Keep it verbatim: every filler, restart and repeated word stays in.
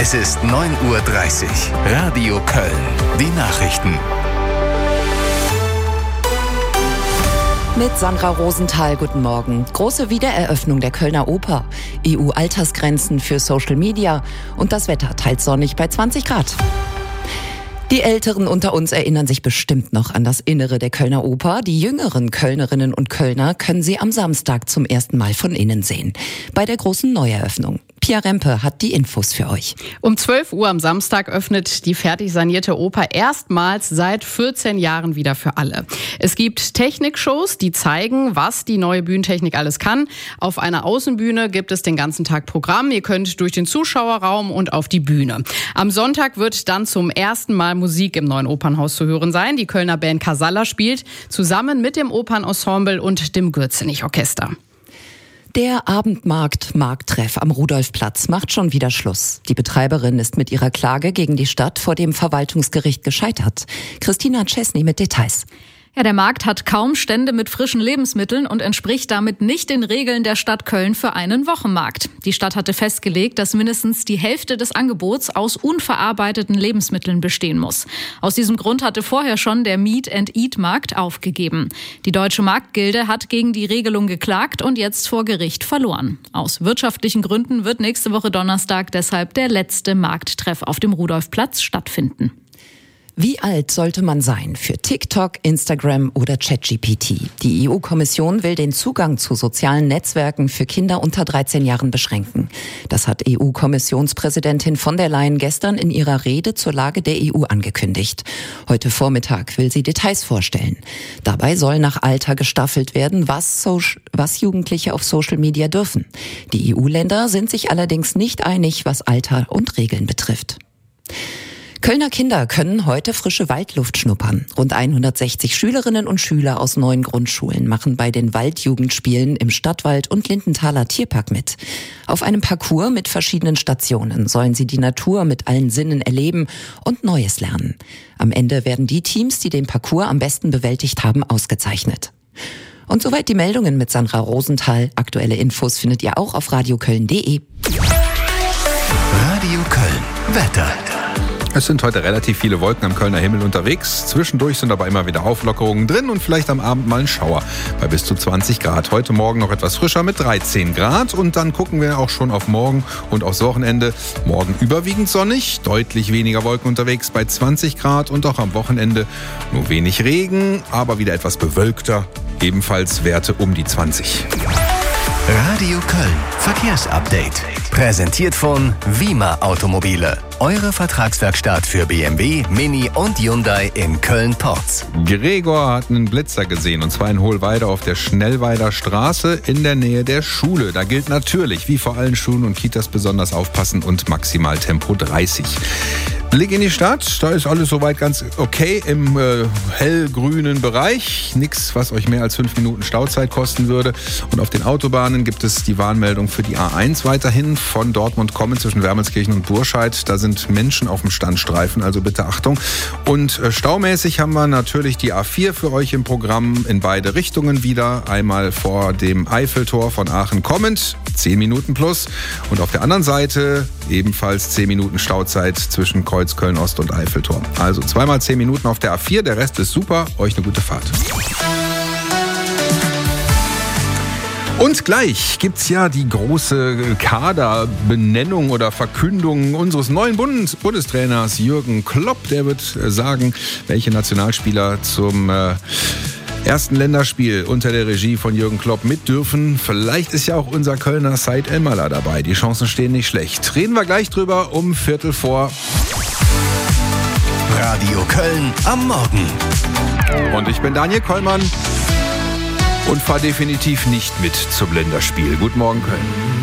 Es ist neun Uhr dreißig. Radio Köln. Die Nachrichten. Mit Sandra Rosenthal, guten Morgen. Große Wiedereröffnung der Kölner Oper, E U-Altersgrenzen für Social Media und das Wetter teils sonnig bei zwanzig Grad. Die Älteren unter uns erinnern sich bestimmt noch an das Innere der Kölner Oper. Die jüngeren Kölnerinnen und Kölner können sie am Samstag zum ersten Mal von innen sehen. Bei der großen Neueröffnung. Pia Rempe hat die Infos für euch. Um zwölf Uhr am Samstag öffnet die fertig sanierte Oper erstmals seit vierzehn Jahren wieder für alle. Es gibt Technikshows, die zeigen, was die neue Bühnentechnik alles kann. Auf einer Außenbühne gibt es den ganzen Tag Programm. Ihr könnt durch den Zuschauerraum und auf die Bühne. Am Sonntag wird dann zum ersten Mal Musik im neuen Opernhaus zu hören sein. Die Kölner Band Casalla spielt zusammen mit dem Opernensemble und dem Gürzenich-Orchester. Der Abendmarkt Markttreff am Rudolfplatz macht schon wieder Schluss. Die Betreiberin ist mit ihrer Klage gegen die Stadt vor dem Verwaltungsgericht gescheitert. Christina Czesny mit Details. Ja, der Markt hat kaum Stände mit frischen Lebensmitteln und entspricht damit nicht den Regeln der Stadt Köln für einen Wochenmarkt. Die Stadt hatte festgelegt, dass mindestens die Hälfte des Angebots aus unverarbeiteten Lebensmitteln bestehen muss. Aus diesem Grund hatte vorher schon der Meet-and-Eat-Markt aufgegeben. Die Deutsche Marktgilde hat gegen die Regelung geklagt und jetzt vor Gericht verloren. Aus wirtschaftlichen Gründen wird nächste Woche Donnerstag deshalb der letzte Markttreff auf dem Rudolfplatz stattfinden. Wie alt sollte man sein für TikTok, Instagram oder ChatGPT? Die E U-Kommission will den Zugang zu sozialen Netzwerken für Kinder unter dreizehn Jahren beschränken. Das hat E U-Kommissionspräsidentin von der Leyen gestern in ihrer Rede zur Lage der E U angekündigt. Heute Vormittag will sie Details vorstellen. Dabei soll nach Alter gestaffelt werden, was, so, was Jugendliche auf Social Media dürfen. Die E U-Länder sind sich allerdings nicht einig, was Alter und Regeln betrifft. Kölner Kinder können heute frische Waldluft schnuppern. Rund hundertsechzig Schülerinnen und Schüler aus neun Grundschulen machen bei den Waldjugendspielen im Stadtwald und Lindenthaler Tierpark mit. Auf einem Parcours mit verschiedenen Stationen sollen sie die Natur mit allen Sinnen erleben und Neues lernen. Am Ende werden die Teams, die den Parcours am besten bewältigt haben, ausgezeichnet. Und soweit die Meldungen mit Sandra Rosenthal. Aktuelle Infos findet ihr auch auf radioköln punkt de. Radio Köln. Wetter. Es sind heute relativ viele Wolken am Kölner Himmel unterwegs. Zwischendurch sind aber immer wieder Auflockerungen drin und vielleicht am Abend mal ein Schauer bei bis zu zwanzig Grad. Heute Morgen noch etwas frischer mit dreizehn Grad und dann gucken wir auch schon auf morgen und aufs Wochenende. Morgen überwiegend sonnig, deutlich weniger Wolken unterwegs bei zwanzig Grad und auch am Wochenende nur wenig Regen, aber wieder etwas bewölkter, ebenfalls Werte um die zwanzig. Radio Köln. Verkehrsupdate. Präsentiert von Wima Automobile. Eure Vertragswerkstatt für B M W, Mini und Hyundai in Köln-Porz. Gregor hat einen Blitzer gesehen, und zwar in Hohlweide auf der Schnellweider Straße in der Nähe der Schule. Da gilt natürlich, wie vor allen Schulen und Kitas, besonders aufpassen und maximal Tempo dreißig. Blick in die Stadt, da ist alles soweit ganz okay im äh, hellgrünen Bereich. Nichts, was euch mehr als fünf Minuten Stauzeit kosten würde. Und auf den Autobahnen gibt es die Warnmeldung für die A eins weiterhin von Dortmund kommen zwischen Wermelskirchen und Burscheid. Da sind Menschen auf dem Standstreifen, also bitte Achtung. Und äh, staumäßig haben wir natürlich die A vier für euch im Programm in beide Richtungen wieder. Einmal vor dem Eiffeltor von Aachen kommend, zehn Minuten plus. Und auf der anderen Seite ebenfalls zehn Minuten Stauzeit zwischen Kreuz Köln Ost und Eiffeltor. Also zweimal zehn Minuten auf der A vier, der Rest ist super. Euch eine gute Fahrt. Und gleich gibt's ja die große Kaderbenennung oder Verkündung unseres neuen Bundes- Bundestrainers Jürgen Klopp. Der wird sagen, welche Nationalspieler zum äh, ersten Länderspiel unter der Regie von Jürgen Klopp mit dürfen. Vielleicht ist ja auch unser Kölner Said Elmalah dabei. Die Chancen stehen nicht schlecht. Reden wir gleich drüber um Viertel vor. Radio Köln am Morgen. Und ich bin Daniel Kollmann und fahre definitiv nicht mit zum Länderspiel. Guten Morgen, Köln.